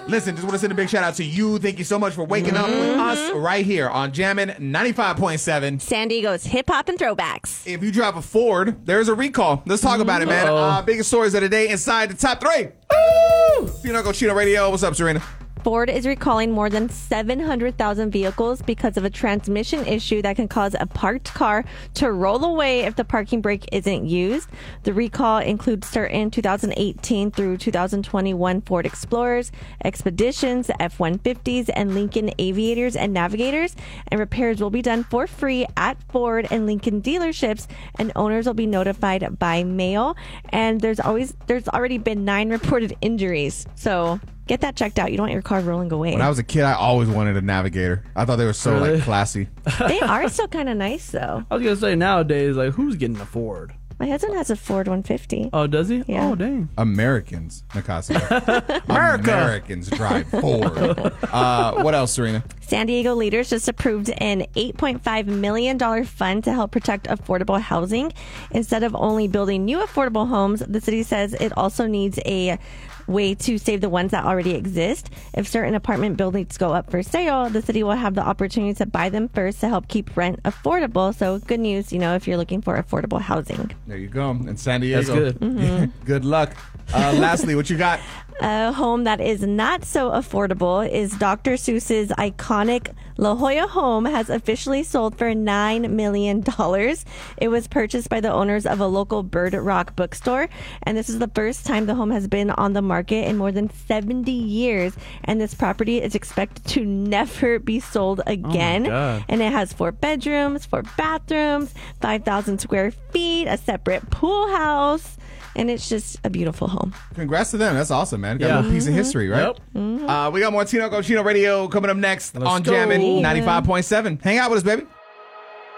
Listen, just want to send a big shout out to you. Thank you so much for waking up with us right here on Jammin' 95.7. San Diego's hip hop and throwbacks. If you drive a Ford, there's a recall. Let's talk about it, man. Biggest stories of the day inside the top 3. Woo! Tinoco Chino Radio. What's up, Serena? Ford is recalling more than 700,000 vehicles because of a transmission issue that can cause a parked car to roll away if the parking brake isn't used. The recall includes certain 2018 through 2021 Ford Explorers, Expeditions, F-150s, and Lincoln Aviators and Navigators. And repairs will be done for free at Ford and Lincoln dealerships, and owners will be notified by mail. And there's already been 9 reported injuries. So get that checked out. You don't want your car rolling away. When I was a kid, I always wanted a Navigator. I thought they were so Really? classy. They are still kind of nice, though. I was going to say, nowadays, like, who's getting a Ford? My husband has a Ford 150. Oh, does he? Yeah. Oh, dang. Americans, Nicasio. Americans drive Ford. What else, Serena? San Diego leaders just approved an $8.5 million fund to help protect affordable housing. Instead of only building new affordable homes, the city says it also needs a way to save the ones that already exist. If certain apartment buildings go up for sale, the city will have the opportunity to buy them first to help keep rent affordable. So good news, if you're looking for affordable housing. There you go. In San Diego. That's good. Mm-hmm. Good luck. Lastly, what you got? A home that is not so affordable is Dr. Seuss's iconic La Jolla home has officially sold for $9 million. It was purchased by the owners of a local Bird Rock bookstore, and this is the first time the home has been on the market in more than 70 years, and this property is expected to never be sold again. Oh my God. And it has 4 bedrooms, 4 bathrooms, 5,000 square feet, a separate pool house. And it's just a beautiful home. Congrats to them. That's awesome, man. Got a Yeah. little piece of history, right? Yep. We got more Tinoco Chino Radio coming up next Let's on go. Jammin' 95.7. Hang out with us, baby.